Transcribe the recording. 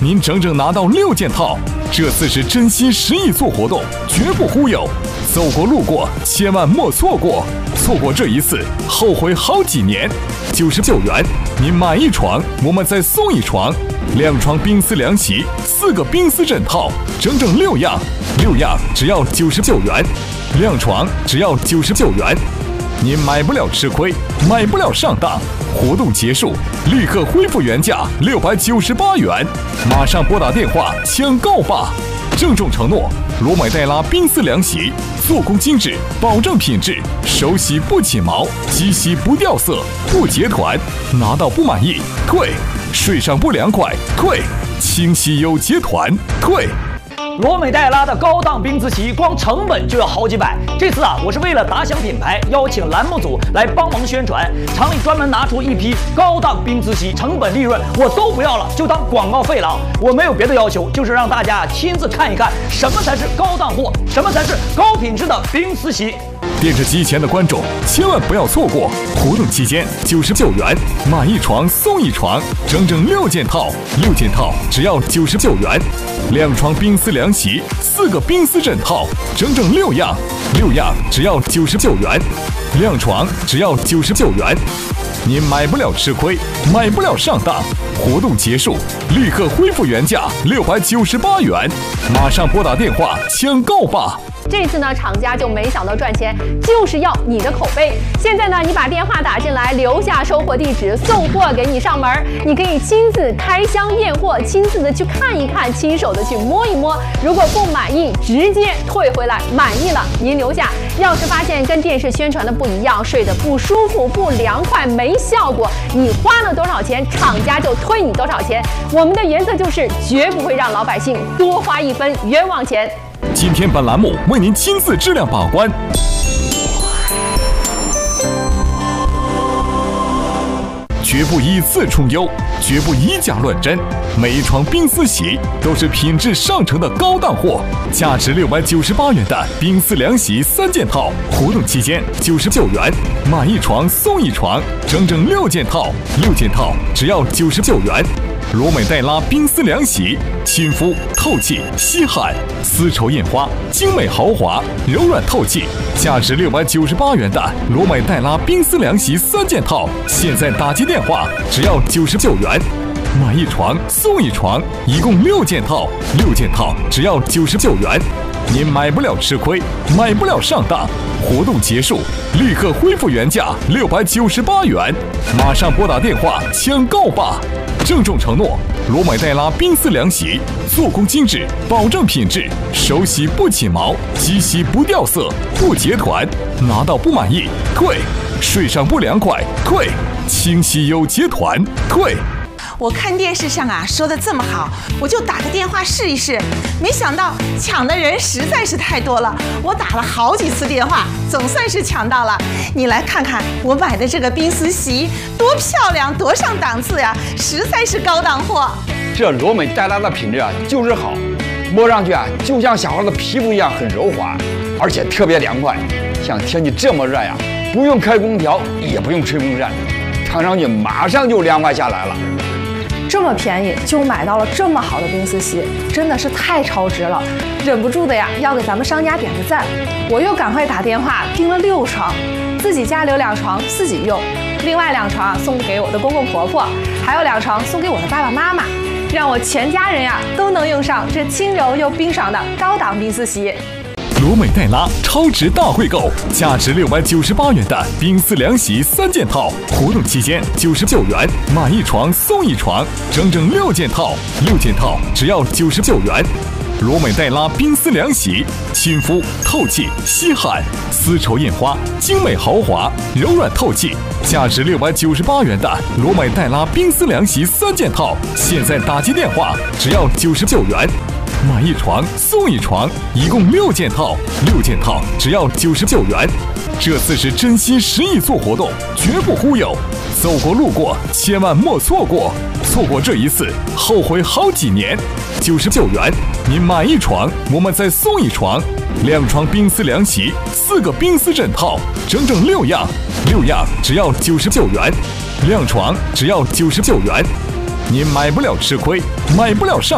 您整整拿到6件套。这次是真心实意做活动，绝不忽悠。走过路过，千万莫错过！错过这一次，后悔好几年。99元，您买一床，我们再送一床，2床冰丝凉席，4个冰丝枕套，整整6样，6样只要99元，2床只要99元。您买不了吃亏，买不了上当。活动结束，立刻恢复原价698元，马上拨打电话抢购吧！郑重承诺，罗美黛拉冰丝凉席，做工精致，保证品质，手洗不起毛，机洗不掉色，不结团，拿到不满意退，睡上不凉快退，清洗有结团退。 罗美黛拉的高档冰丝席，光成本就要好几百。这次我是为了打响品牌，邀请栏目组来帮忙宣传，厂里专门拿出一批高档冰丝席，成本利润我都不要了，就当广告费了。我没有别的要求，就是让大家亲自看一看什么才是高档货，什么才是高品质的冰丝席。 电视机前的观众千万不要错过！活动期间99元，买一床送一床，整整6件套，6件套只要99元，2床冰丝凉席，4个冰丝枕套，整整6样，6样只要99元，2床只要99元。您买不了吃亏，买不了上当。活动结束，立刻恢复原价698元，马上拨打电话抢购吧！ 这次呢，厂家就没想到赚钱，就是要你的口碑。现在呢，你把电话打进来，留下收货地址，送货给你上门。你可以亲自开箱验货，亲自的去看一看，亲手的去摸一摸。如果不满意，直接退回来；满意了，您留下。要是发现跟电视宣传的不一样，睡得不舒服、不凉快、没效果，你花了多少钱，厂家就退你多少钱。我们的原则就是绝不会让老百姓多花1分冤枉钱。 今天本栏目为您亲自质量把关，绝不以次充优，绝不以假乱真。每一床冰丝席都是品质上乘的高档货，价值698元的冰丝凉席3件套，活动期间99元，买一床送一床，整整6件套，6件套只要99元。罗美黛拉冰丝凉席，亲肤透气吸汗，丝绸印花，精美豪华，柔软透气，价值698元的罗美黛拉冰丝凉席3件套，现在打击电话只要99元，买一床送一床，一共6件套，6件套只要99元。您买不了吃亏，买不了上当。活动结束，立刻恢复原价698元，马上拨打电话抢购吧！郑重承诺，罗美黛拉冰丝凉席，做工精致，保证品质，手洗不起毛，机洗不掉色，不结团，拿到不满意退，睡上不凉快退，清洗有结团退。 我看电视上说的这么好，我就打个电话试一试。没想到抢的人实在是太多了，我打了好几次电话，总算是抢到了。你来看看我买的这个冰丝席，多漂亮，多上档次呀，实在是高档货。 这罗美黛拉的品质就是好，摸上去就像小孩的皮肤一样很柔滑，而且特别凉快。像天气这么热不用开空调，也不用吹风扇，躺上去马上就凉快下来了。 这么便宜就买到了这么好的冰丝席，真的是太超值了，忍不住的要给咱们商家点个赞。我又赶快打电话订了6床，自己家留2床自己用，另外2床送给我的公公婆婆，还有2床送给我的爸爸妈妈，让我全家人都能用上这轻柔又冰爽的高档冰丝席。 罗美黛拉超值大惠购，价值698元的冰丝凉席3件套，活动期间99元，买一床送一床，整整6件套，6件套只要99元。罗美黛拉冰丝凉席，亲肤透气吸汗，丝绸印花，精美豪华，柔软透气，价值698元的罗美黛拉冰丝凉席3件套，现在打击电话只要99元。买一床送一床，一共6件套，6件套只要99元。这次是真心实意做活动，绝不忽悠。走过路过，千万莫错过！错过这一次，后悔好几年。99元，您买一床，我们再送一床，2床冰丝凉席，4个冰丝枕套，整整6样，6样只要99元，2床只要99元。您买不了吃亏，买不了上